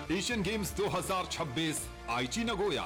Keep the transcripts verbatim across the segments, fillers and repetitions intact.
Asian games दो हज़ार छब्बीस आईची नगोया।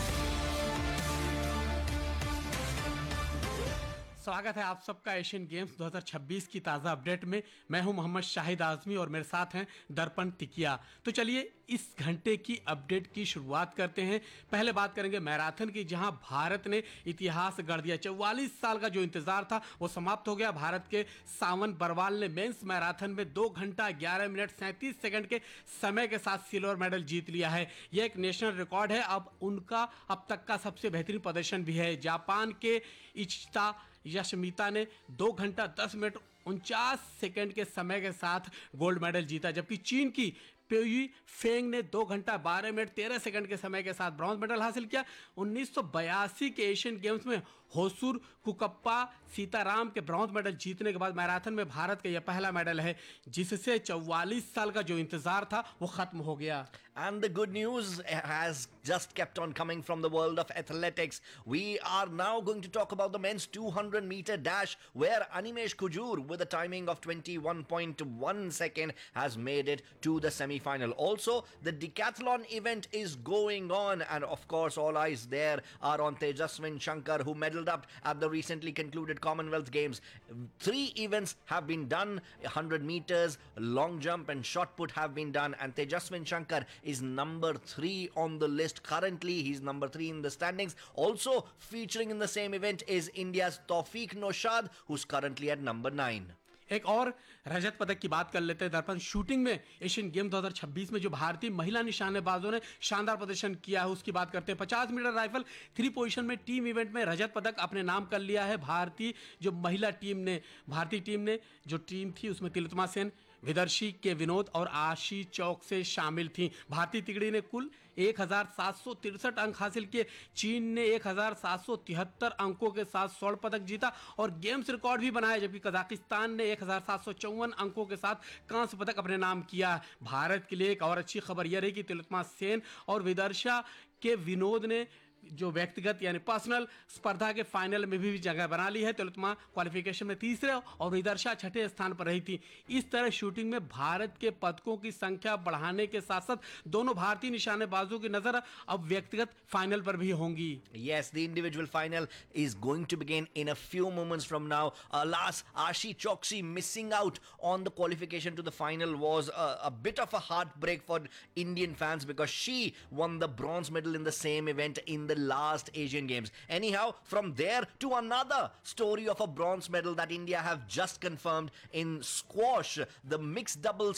स्वागत है आप सबका एशियन गेम्स दो हज़ार छब्बीस की ताज़ा अपडेट में। मैं हूं मोहम्मद शाहिद आजमी और मेरे साथ हैं दर्पण तिकिया। तो चलिए इस घंटे की अपडेट की शुरुआत करते हैं। पहले बात करेंगे मैराथन की, जहां भारत ने इतिहास गढ़ दिया। चौवालीस साल का जो इंतजार था वो समाप्त हो गया। भारत के सावन बरवाल ने मेंस मैराथन में दो घंटा ग्यारह मिनट सैंतीस सेकंड के समय के साथ सिल्वर मेडल जीत लिया है। यह एक नेशनल रिकॉर्ड है। अब उनका अब तक का सबसे बेहतरीन प्रदर्शन भी है। जापान के इचिता यशमिता ने दो घंटा दस मिनट उनचास सेकंड के समय के साथ गोल्ड मेडल जीता, जबकि चीन की पेयी फेंग ने दो घंटा बारह मिनट तेरह सेकंड के समय के साथ ब्रॉन्ज मेडल हासिल किया। उन्नीस सौ बयासी के एशियन गेम्स में होसुर कुकप्पा सीताराम के ब्रॉन्ज मेडल जीतने के बाद मैराथन में भारत का यह पहला मेडल है, जिससे चौवालीस साल का जो इंतजार था वो खत्म हो गया। And the good news has just kept on coming from the world of athletics. We are now going to talk about the men's two hundred meter dash, where Animesh Kujur, with a timing of twenty-one point one second, has made it to the semi-final. Also, the decathlon event is going on, and of course, all eyes there are on Tejaswin Shankar, who medaled up at the recently concluded Commonwealth Games. Three events have been done: one hundred meters, long jump, and shot put have been done, and Tejaswin Shankar is number three on the list. Currently, he's number three in the standings. Also featuring in the same event is India's Tawfiq Noshad, who's currently at number nine. एक और रजत पदक की बात कर लेते हैं दर्पण। Shooting में एशियन गेम दो हज़ार छब्बीस में जो भारतीय महिला निशानेबाजों ने शानदार प्रदर्शन किया है उसकी बात करते हैं। पचास मीटर राइफल थ्री पोजीशन में टीम इवेंट में रजत पदक अपने नाम कर लिया है। भारतीय जो महिला टीम ने भारतीय टीम ने जो टीम थी उसमें तिलोत्तमा सेन, विदर्शी के विनोद और आशी चौक से शामिल थी। भारतीय तिगड़ी ने कुल एक हज़ार सात सौ तिरसठ अंक हासिल किए। चीन ने एक हज़ार सात सौ तिहत्तर अंकों के साथ स्वर्ण पदक जीता और गेम्स रिकॉर्ड भी बनाया, जबकि कजाकिस्तान ने एक हज़ार सात सौ चौवन अंकों के साथ कांस्य पदक अपने नाम किया। भारत के लिए एक और अच्छी खबर यह रही कि तिलोत्तमा सेन और विदर्शा के विनोद ने जो व्यक्तिगत यानी पर्सनल स्पर्धा के फाइनल में भी जगह बना ली है। तिलोत्तमा क्वालिफिकेशन में तीसरे और विदर्शा छठे स्थान पर रही थी। इस तरह शूटिंग में भारत के पदकों की संख्या बढ़ाने के साथ साथ दोनों भारतीय निशानेबाजों की नजर अब व्यक्तिगत फाइनल पर भी होंगी। Yes, the individual final is going to begin in a few moments from now. Alas, Ashi Choksi missing out on the qualification to the final was a, a bit of a heartbreak for Indian fans, because she won the bronze medal in the same event in the last Asian Games. Anyhow, from there to another story of a bronze medal that India have just confirmed in squash. The mixed doubles